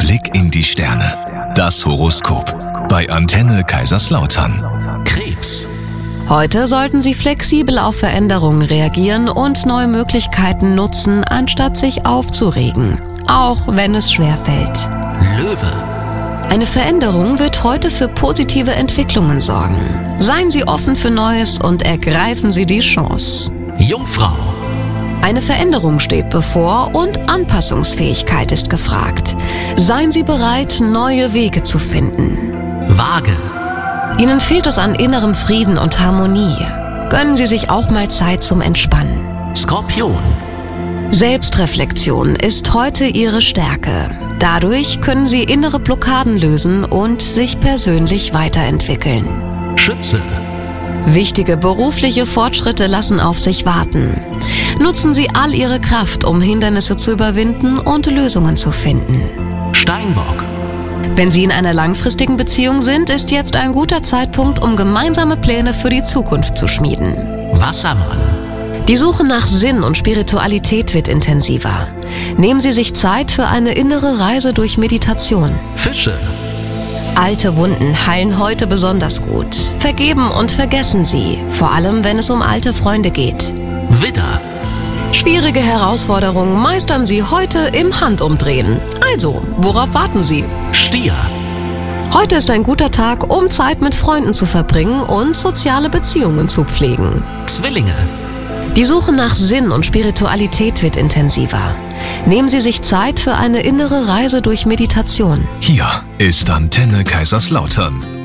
Blick in die Sterne. Das Horoskop bei Antenne Kaiserslautern. Krebs. Heute sollten Sie flexibel auf Veränderungen reagieren und neue Möglichkeiten nutzen, anstatt sich aufzuregen, auch wenn es schwerfällt. Löwe. Eine Veränderung wird heute für positive Entwicklungen sorgen. Seien Sie offen für Neues und ergreifen Sie die Chance. Jungfrau. Eine Veränderung steht bevor und Anpassungsfähigkeit ist gefragt. Seien Sie bereit, neue Wege zu finden. Waage. Ihnen fehlt es an innerem Frieden und Harmonie. Gönnen Sie sich auch mal Zeit zum Entspannen. Skorpion. Selbstreflexion ist heute Ihre Stärke. Dadurch können Sie innere Blockaden lösen und sich persönlich weiterentwickeln. Schütze. Wichtige berufliche Fortschritte lassen auf sich warten. Nutzen Sie all Ihre Kraft, um Hindernisse zu überwinden und Lösungen zu finden. Steinbock. Wenn Sie in einer langfristigen Beziehung sind, ist jetzt ein guter Zeitpunkt, um gemeinsame Pläne für die Zukunft zu schmieden. Wassermann. Die Suche nach Sinn und Spiritualität wird intensiver. Nehmen Sie sich Zeit für eine innere Reise durch Meditation. Fische. Alte Wunden heilen heute besonders gut. Vergeben und vergessen Sie, vor allem wenn es um alte Freunde geht. Widder. Schwierige Herausforderungen meistern Sie heute im Handumdrehen. Also, worauf warten Sie? Stier. Heute ist ein guter Tag, um Zeit mit Freunden zu verbringen und soziale Beziehungen zu pflegen. Zwillinge. Die Suche nach Sinn und Spiritualität wird intensiver. Nehmen Sie sich Zeit für eine innere Reise durch Meditation. Hier ist Antenne Kaiserslautern.